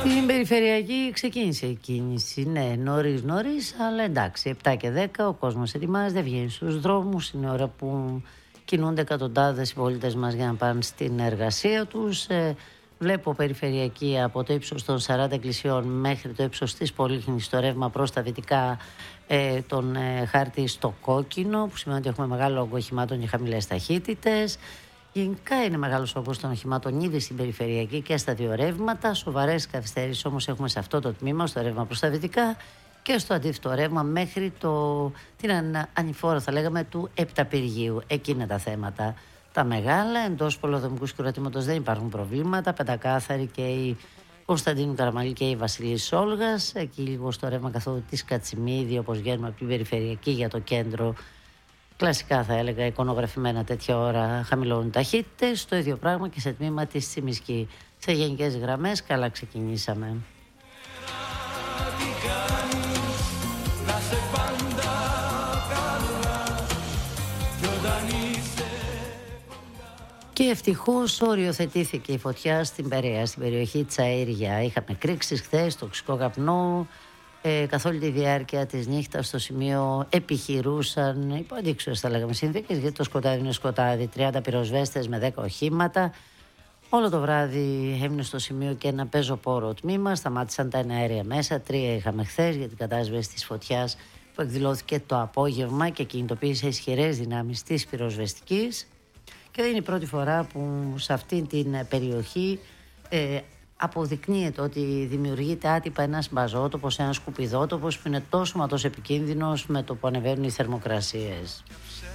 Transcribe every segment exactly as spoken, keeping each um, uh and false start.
Στην περιφερειακή ξεκίνησε η κίνηση, ναι, νωρίς νωρίς, αλλά εντάξει, επτά και δέκα ο κόσμος ετοιμάζεται, βγαίνει στους δρόμους, είναι ώρα που κινούνται εκατοντάδες οι πολίτες μας για να πάνε στην εργασία τους. Ε, βλέπω περιφερειακή από το ύψος των σαράντα εκκλησιών μέχρι το ύψος της Πολύχνης, το ρεύμα προς τα δυτικά, ε, τον ε, χάρτη στο κόκκινο, που σημαίνει ότι έχουμε μεγάλο όγκο οχημάτων και χαμηλές ταχύτητες. Γενικά είναι μεγάλος όγκος των οχημάτων ήδη στην περιφερειακή και στα δύο ρεύματα. Σοβαρές καθυστερήσεις όμως έχουμε σε αυτό το τμήμα, στο ρεύμα προς τα δυτικά και στο αντίθετο ρεύμα μέχρι το, την ανηφόρα, θα λέγαμε, του Επταπυργίου. Εκεί είναι τα θέματα. Τα μεγάλα, εντός πολεοδομικού συγκροτήματος δεν υπάρχουν προβλήματα. Πεντακάθαρη και η Κωνσταντίνου Καραμαλή και η Βασιλής Όλγας. Εκεί λίγο στο ρεύμα καθόλου της Κατσιμίδη, όπως βγαίνουμε από την περιφερειακή για το κέντρο. Κλασικά θα έλεγα εικονογραφημένα τέτοια ώρα χαμηλώνουν ταχύτητες. Το ίδιο πράγμα και σε τμήμα της Τσιμισκή. Σε γενικές γραμμές καλά ξεκινήσαμε. Και ευτυχώς οριοθετήθηκε η φωτιά στην Περαία, στην περιοχή της Αήρια. Είχαμε κρίξεις χθες, τοξικό καπνό. Ε, καθ' όλη τη διάρκεια της νύχτας στο σημείο επιχειρούσαν υπό αντίξωες, θα λέγαμε, συνθήκες, γιατί το σκοτάδι είναι σκοτάδι. τριάντα πυροσβέστες με δέκα οχήματα. Όλο το βράδυ έμεινε στο σημείο και ένα πεζοπόρο τμήμα. Σταμάτησαν τα εναέρια μέσα. Τρία είχαμε χθες για την κατάσβεση της φωτιάς που εκδηλώθηκε το απόγευμα και κινητοποίησε ισχυρές δυνάμεις της πυροσβεστικής. Και δεν είναι η πρώτη φορά που σε αυτή την περιοχή ε, αποδεικνύεται ότι δημιουργείται άτυπα ένας μπαζότοπος, ένας σκουπιδότοπος που είναι τόσο μα τόσο επικίνδυνος με το που ανεβαίνουν οι θερμοκρασίες.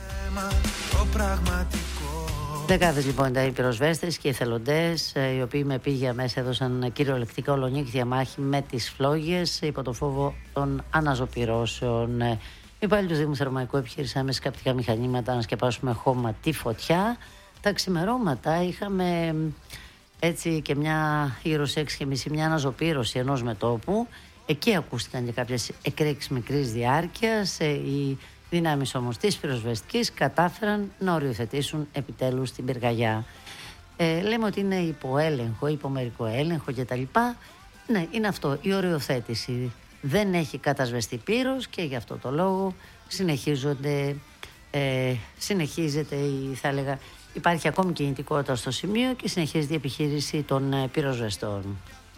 Δεκάδες λοιπόν ήταν οι πυροσβέστες και οι εθελοντές, οι οποίοι με πήγια μέσα έδωσαν κυριολεκτικά ολονύχτια μάχη με τις φλόγες υπό το φόβο των αναζωπυρώσεων. Οι υπάλληλοι του Δήμου Θερμαϊκού επιχείρησαν με σκαπτικά μηχανήματα να σκεπάσουμε χώμα τη φωτιά. Τα ξημερώματα είχαμε έτσι και μια γύρω σε έξι και μισή, μια αναζωπήρωση ενός μετώπου. Εκεί ακούστηκαν και κάποιες εκρήξεις μικρής διάρκειας. Οι δυνάμεις όμως της πυροσβεστικής κατάφεραν να οριοθετήσουν επιτέλους την πυρκαγιά. Ε, λέμε ότι είναι υποέλεγχο, υπομερικό έλεγχο κτλ. Ναι, είναι αυτό, η οριοθέτηση. Δεν έχει κατασβεστεί πύρος και γι' αυτό το λόγο συνεχίζονται, ε, συνεχίζεται η, θα έλεγα, υπάρχει ακόμη κινητικότητα στο σημείο και συνεχίζεται η επιχείρηση των ε, πυροσβεστών.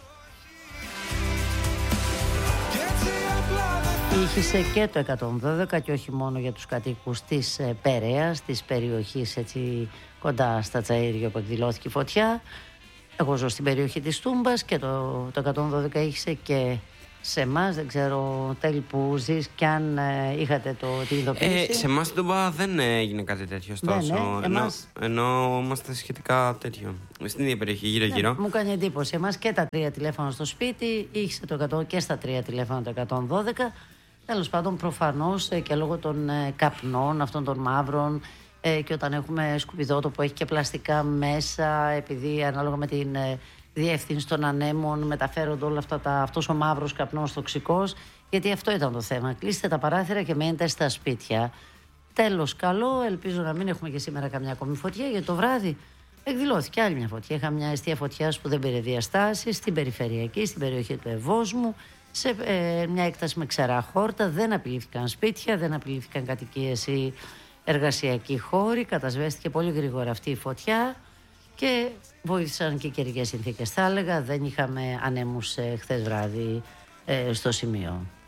Ήχησε και το εκατόν δώδεκα και όχι μόνο για τους κατοίκους της ε, Περαίας, της περιοχής έτσι κοντά στα Τσαΐρια που εκδηλώθηκε η φωτιά. Εγώ ζω στην περιοχή της Τούμπας και το, το εκατόν δώδεκα ήχησε και σε εμάς, δεν ξέρω Τέλη που ζεις και αν ε, είχατε το, την ειδοποίηση. Ε, σε εμάς στην Τούμπα δεν έγινε κάτι τέτοιο ωστόσο. Ναι, ναι, ενώ, εμάς... ενώ είμαστε σχετικά τέτοιο. Στην ίδια περιοχή, γύρω-γύρω. Ναι, μου κάνει εντύπωση. Εμάς και τα τρία τηλέφωνα στο σπίτι, ήχησε το εκατό και στα τρία τηλέφωνα το εκατόν δώδεκα. Τέλος πάντων, προφανώς ε, και λόγω των ε, καπνών, αυτών των μαύρων, ε, και όταν έχουμε σκουπιδότοπο που έχει και πλαστικά μέσα, επειδή ανάλογα με την ε, διεύθυνση των ανέμων μεταφέρονται όλα αυτά τα, αυτός ο μαύρος καπνός τοξικός, γιατί αυτό ήταν το θέμα. Κλείστε τα παράθυρα και μένετε στα σπίτια. Τέλος, καλό. Ελπίζω να μην έχουμε και σήμερα καμιά ακόμη φωτιά, γιατί το βράδυ εκδηλώθηκε άλλη μια φωτιά. Είχα μια αιστεία φωτιάς που δεν πήρε διαστάσεις στην περιφερειακή, στην περιοχή του Ευόσμου, σε ε, μια έκταση με ξερά χόρτα. Δεν απειλήθηκαν σπίτια, δεν απειλήθηκαν κατοικίες ή εργασιακοί χώροι. Κατασβέστηκε πολύ γρήγορα αυτή η φωτιά και βοήθησαν και οι καιρικές συνθήκες, θα έλεγα. Δεν είχαμε ανέμους ε, χθες βράδυ ε, στο σημείο.